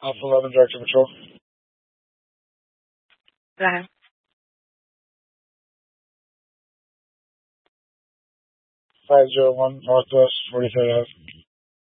Alpha 11, Director Patrol. Go ahead. 501 Northwest 43rd Ave.